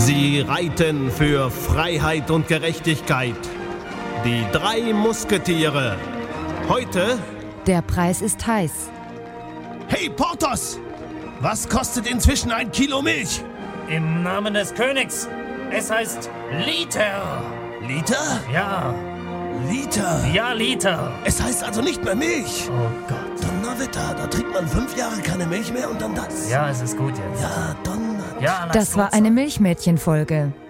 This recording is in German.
Sie reiten für Freiheit und Gerechtigkeit. Die 3 Musketiere. Heute... Der Preis ist heiß. Hey, Porthos! Was kostet inzwischen 1 Kilo Milch? Im Namen des Königs. Es heißt Liter. Liter? Ja. Liter? Ja, Liter. Es heißt also nicht mehr Milch. Oh Gott. Donnerwetter, da trinkt man 5 Jahre keine Milch mehr und dann das. Ja, es ist gut jetzt. Ja, Donnerwetter. Ja, lass Das war gut eine sein. Milchmädchenfolge.